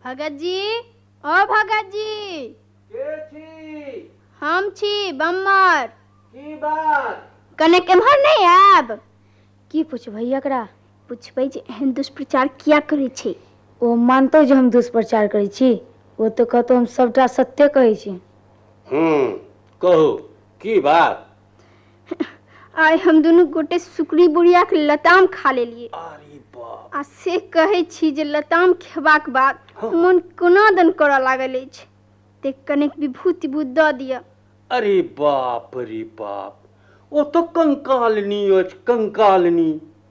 भगत जी, ओ भगत जी। के छी? हम छी बम्मर। की बात? कनेक एम्हर नहीं आब। की पूछबै एकरा? पूछबै जे एहन दुष्प्रचार किया करै छै। ओ मानतो जे हम दुष्प्रचार करै छी। वो तो कहतो हम सबटा सत्य कहै छी। कहू की बात? आइ हम दुनू गोटे सुकरी बुढ़िया के लताम खा लेलिए। अरे बाप। आ से कहै छी जे लताम खेबाक बाद मन कोना दन करऽ लागल अछि। ते कनेक विभूति बुद्ध दऽ दिअ। अरे बाप रे बाप, ओ तो कंकालनी अछि, कंकालनी।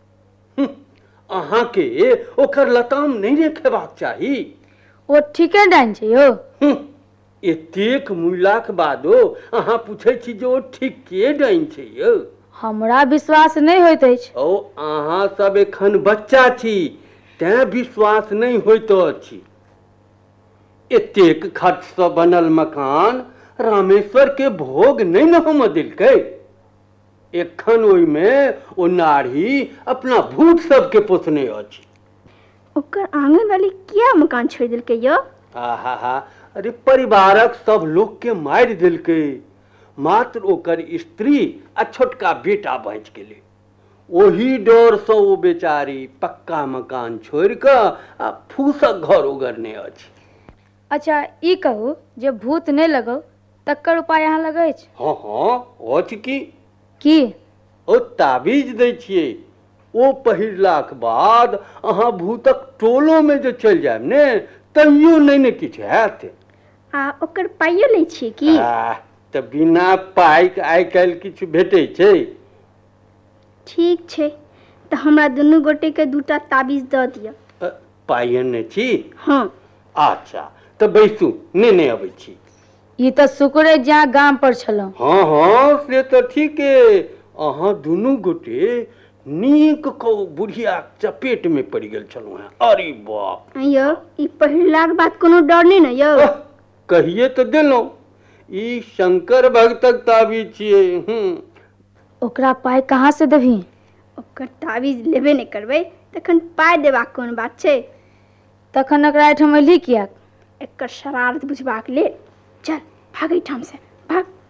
अहाँके ओकर लताम नहीं रे खेबाक चाही। ओ ठीके डाइन छै यौ। एतेक मुइलाक बादो अहाँ पूछै छी जे ओ ठीके डाइन छै यौ। हमरा विश्वास नहीं होइत अछि। ओ अहाँ सब एखन बच्चा छी, तें विश्वास नहीं होइत अछि। एतेक खर्च से बनल मकान रामेश्वर के भोग नहीं न हम दिलकै। एखन ओइ में ओ नारी अपना भूत सबके पोसने अछि। ओकर आंगन वाली किया मकान छोड़ दिलकै यौ? आहा, अरे परिवारक सब लोग के मार दिलकै। मात्र ओकर स्त्री आ छोटका बेटा बच गेलै। ओही डर से ओ बेचारी पक्का मकान छोड़ के आ फूसक घर उगरने अछि। अच्छा ई कहू जे भूत नहीं लगौ तकर उपाय अहाँ लग अछि? हाँ अछि की? ओ ताबीज दै छियै। ओ पहिरलाक बाद अहाँ भूतक टोलो में जे चलि जायब ने तैयो नहीं ने किछु हैत। आ ओकर पाइयो लै छियै की? तऽ बिना पाइ के आइ काल्हि किछु भेटै छै? ठीक छै, तऽ हमरा दुनू गोटे के दूटा ताबीज दऽ दिअ। पाइ आनै छी? हाँ। अच्छा तऽ बैसू, नेने अबै छी। ई तऽ शुक्रे जहाँ गाम पर छलहुँ। हाँ से तऽ ठीके। अहाँ दुनू गोटे नीक को बुढ़िया चपेट में पड़ गेल छलहुँ हैं। अरे बाप यौ, ई पहिरलाक बाद कोनो डर नहीं न यौ? कहिए तो देलहुँ, ई शंकर भगतक ताबीज छियै। ओकरा पाइ कहाँ से देबही? ओकर ताबीज लेबे नहीं करबै तखन पाइ देबाक कोन बात छै? तखन एकरा एहिठाम एलही किया? एकर शरारत बुझबाक लेल। चल भाग एहिठाम से, भाग।